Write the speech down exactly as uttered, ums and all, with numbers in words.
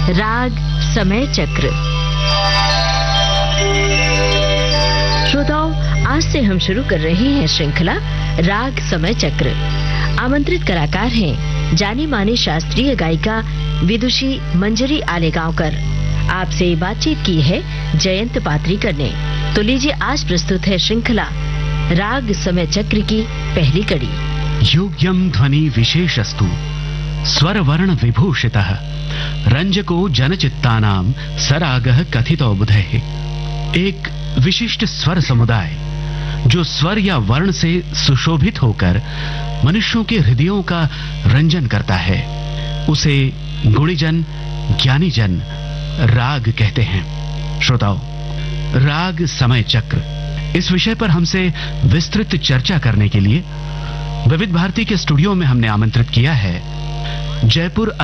राग समय चक्र। श्रोताओं, आज से हम शुरू कर रहे हैं श्रृंखला राग समय चक्र। आमंत्रित कलाकार हैं जानी मानी शास्त्रीय गायिका विदुषी मंजरी आलेगांवकर। आपसे बातचीत की है जयंत पात्रीकर ने। तो लीजिए, आज प्रस्तुत है श्रृंखला राग समय चक्र की पहली कड़ी। योग्यम ध्वनि विशेषस्तु स्वर वर्ण विभूषितः रंजको जनचित्तानाम सरागः कथितो बुधैः। एक विशिष्ट स्वर समुदाय जो स्वर या वर्ण से सुशोभित होकर मनुष्यों के हृदयों का रंजन करता है, उसे गुणीजन ज्ञानीजन राग कहते हैं। श्रोताओ, राग समय चक्र इस विषय पर हमसे विस्तृत चर्चा करने के लिए विविध भारती के स्टूडियो में हमने आमंत्रित किया है जयपुर